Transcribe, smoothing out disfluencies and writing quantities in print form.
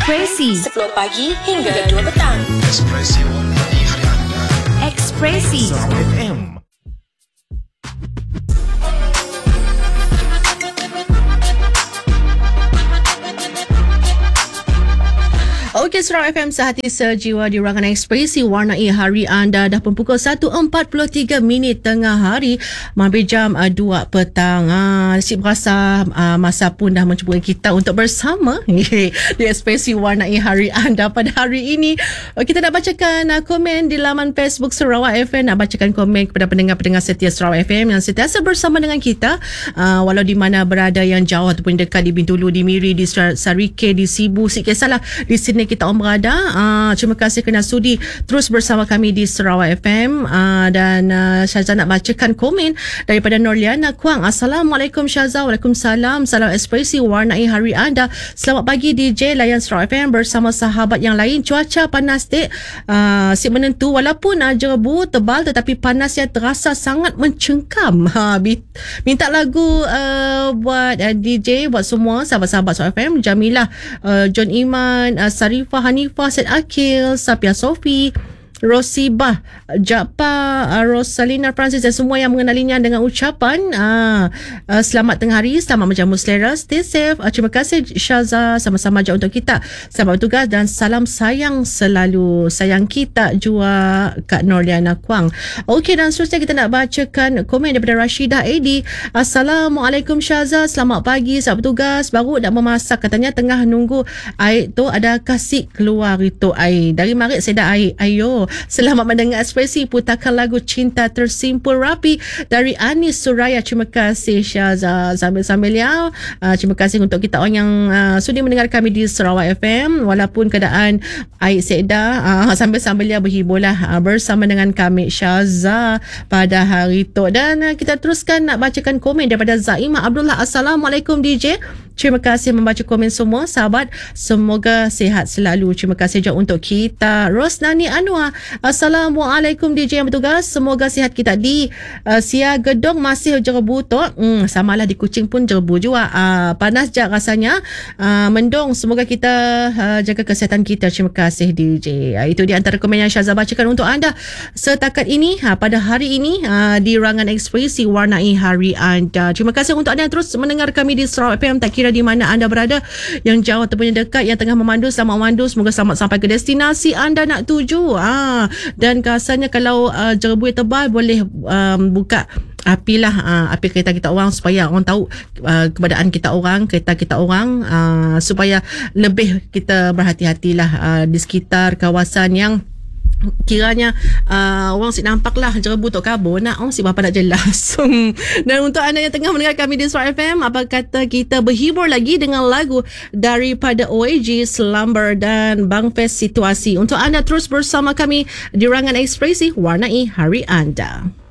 Ekspresi 10 pagi hingga 2 petang. Ekspresi warnai hari anda. Ekspresi Surau FM. Okey, Surau FM sehati sejiwa di Rancangan Ekspresi warnai hari anda. Dah pukul 1.43 tengah hari, hampir jam 2 petang. Asyik berasa masa pun dah mencuba kita untuk bersama di Ekspresi warnai hari anda pada hari ini. Kita nak bacakan komen di laman Facebook Sarawak FM, nak bacakan komen kepada pendengar-pendengar setia Sarawak FM yang sentiasa bersama dengan kita, walau di mana berada, yang jauh ataupun dekat, di Bintulu, di Miri, di Sarike, di Sibu, sikit salah di sini kita orang berada. Terima kasih kerana sudi terus bersama kami di Sarawak FM. Dan Syazah nak bacakan komen daripada Norliana Kuang. Assalamualaikum Syazah. Waalaikumsalam. Salam Ekspresi warnai hari anda. Selamat pagi DJ layan Sarawak FM bersama sahabat yang lain. Cuaca panas dek, si menentu, walaupun jerebu tebal tetapi panas yang terasa sangat mencengkam. Minta lagu buat DJ, buat semua sahabat-sahabat Sarawak FM. Jamilah, John Iman, Sarifah, Hanifah, Syed Akil, Sapia Sofi, Rosibah, Japa, Rosalina Francis dan semua yang mengenalinya dengan ucapan selamat tengah hari, selamat menjamu selera, stay safe. Terima kasih Syazah, sama-sama je untuk kita. Selamat bertugas dan salam sayang selalu. Sayang kita jua Kak Norliana Kuang. Okey, dan seterusnya kita nak bacakan komen daripada Rashidah Edi. Assalamualaikum Syazah, selamat pagi, selamat bertugas. Baru nak memasak, katanya tengah nunggu air tu, ada kasih keluar itu air. Dari maghrib saya dah air. Ayo, selamat mendengar Ekspresi, putarkan lagu Cinta Tersimpul Rapi dari Anis Suraya. Terima kasih Syazah. Sambil-sambil ya, terima kasih untuk kita orang yang sudi mendengar kami di Sarawak FM walaupun keadaan air sedah. Sambil-sambil ya berhiburlah bersama dengan kami Syazah pada hari itu. Dan kita teruskan nak bacakan komen daripada Zaimah Abdullah. Assalamualaikum DJ. Terima kasih membaca komen semua sahabat. Semoga sihat selalu. Terima kasih juga untuk kita Rosnani Anwar. Assalamualaikum DJ yang bertugas. Semoga sihat kita di Sia Gedong masih jerebu tu. Samalah di Kuching pun jerebu juga. Panas je rasanya. Mendung. Semoga kita jaga kesihatan kita. Terima kasih DJ. Itu di antara komen yang Syazah bacakan untuk anda setakat ini pada hari ini di Rancangan Ekspresi warnai hari anda. Terima kasih untuk anda yang terus mendengar kami di Sarawak FM. Tak kira di mana anda berada, yang jauh ataupun yang dekat, yang tengah memandu, selamat memandu. Semoga selamat sampai ke destinasi anda nak tuju. Dan rasanya kalau jerebu tebal, boleh buka apilah, api kereta kita orang supaya orang tahu keberadaan kita orang, kereta kita orang, supaya lebih kita berhati-hatilah di sekitar kawasan yang kiranya orang si nampak lah jerebu tok kabur, nak orang si bapa nak jelas. Dan untuk anda yang tengah mendengar kami di Sarawak FM, apa kata kita berhibur lagi dengan lagu daripada OAG, Slumber dan Bang Fest Situasi. Untuk anda terus bersama kami di Rancangan Ekspresi warnai hari anda.